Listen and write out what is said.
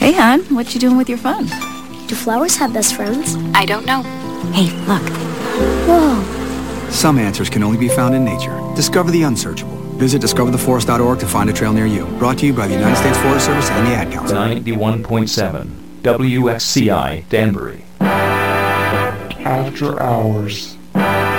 Hey, hon, what you doing with your phone? Do flowers have best friends? I don't know. Hey, look. Whoa. Some answers can only be found in nature. Discover the unsearchable. Visit discovertheforest.org to find a trail near you. Brought to you by the United States Forest Service and the Ad Council. 91.7 WXCI Danbury. After Hours.